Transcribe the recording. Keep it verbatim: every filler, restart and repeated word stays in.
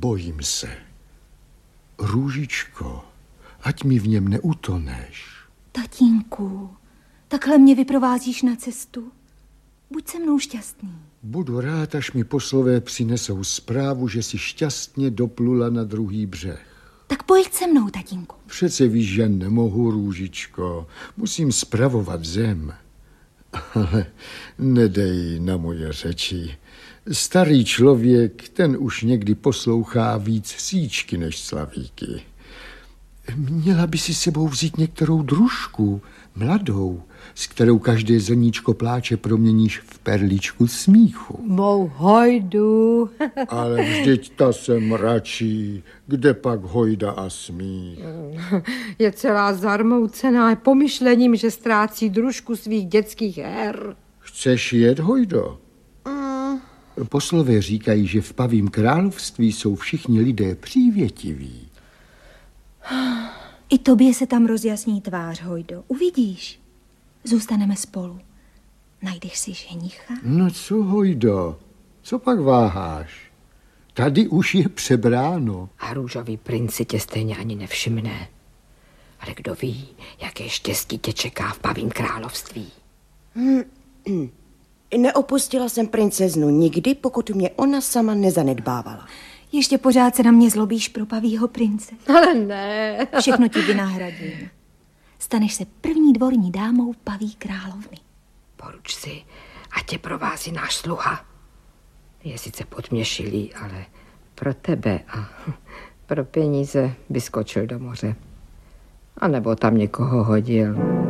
Bojím se. Růžičko, ať mi v něm neutoneš. Tatínku, takhle mě vyprovázíš na cestu. Buď se mnou šťastný. Budu rád, až mi poslové přinesou zprávu, že jsi šťastně doplula na druhý břeh. Tak pojď se mnou, tatínku. Přece víš, že nemohu, Růžičko. Musím spravovat zem. Ale nedej na moje řeči. Starý člověk, ten už někdy poslouchá víc síčky než slavíky. Měla by si sebou vzít některou družku, mladou, s kterou každé zrníčko pláče proměníš v perličku smíchu. Mou hojdu. Ale vždyť ta se mračí, kde pak hojda a smích. Je celá zarmoucená pomyšlením, že ztrácí družku svých dětských her. Chceš jet, hojdo? Mm. Poslové říkají, že v Pavím království jsou všichni lidé přívětiví. I tobě se tam rozjasní tvář, hojdo. Uvidíš. Zůstaneme spolu. Najdeš si ženicha? No co, hojdo? Co pak váháš? Tady už je přebráno. A růžový princ si tě stejně ani nevšimne. Ale kdo ví, jaké štěstí tě čeká v Pavím království. Hmm. Neopustila jsem princeznu nikdy, pokud mě ona sama nezanedbávala. Ještě pořád se na mě zlobíš pro Pavýho prince. Ale ne. Všechno ti vynahradím. Staneš se první dvorní dámou Paví královny. Poruč si, ať tě provází náš sluha. Je sice podměšilý, ale pro tebe a pro peníze vyskočil do moře. A nebo tam někoho hodil.